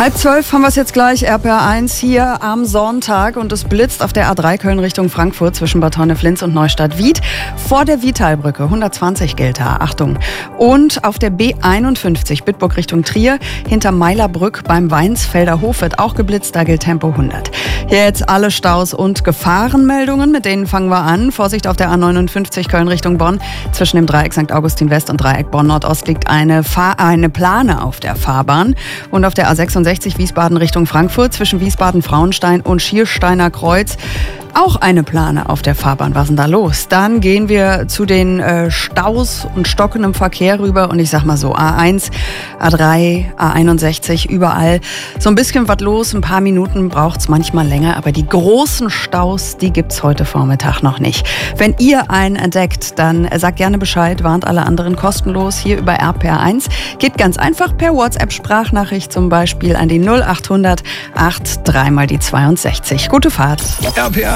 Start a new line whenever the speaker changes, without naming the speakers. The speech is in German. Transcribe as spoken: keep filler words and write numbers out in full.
Halb zwölf haben wir es jetzt gleich, R P R eins hier am Sonntag und es blitzt auf der A drei Köln Richtung Frankfurt zwischen Bad Honneflins und Neustadt-Wied. Vor der Wietalbrücke hundertzwanzig gilt da, Achtung. Und auf der B einundfünfzig Bitburg Richtung Trier hinter Meilerbrück beim Weinsfelder Hof wird auch geblitzt, da gilt Tempo hundert. Hier jetzt alle Staus und Gefahrenmeldungen, mit denen fangen wir an. Vorsicht auf der A neunundfünfzig Köln Richtung Bonn. Zwischen dem Dreieck Sankt Augustin West und Dreieck Bonn Nordost liegt eine, Fahr- eine Plane auf der Fahrbahn. Und auf der A sechsundsechzig Wiesbaden Richtung Frankfurt zwischen Wiesbaden-Frauenstein und Schiersteiner Kreuz auch eine Plane auf der Fahrbahn. Was ist denn da los? Dann gehen wir zu den äh, Staus und stockendem Verkehr rüber und ich sag mal so, A eins, A drei, A einundsechzig, überall so ein bisschen was los. Ein paar Minuten braucht es manchmal länger, aber die großen Staus, die gibt's heute Vormittag noch nicht. Wenn ihr einen entdeckt, dann sagt gerne Bescheid, warnt alle anderen kostenlos hier über R P R eins. Geht ganz einfach per WhatsApp-Sprachnachricht zum Beispiel an die null achthundert acht drei mal die zweiundsechzig. Gute Fahrt.
R P R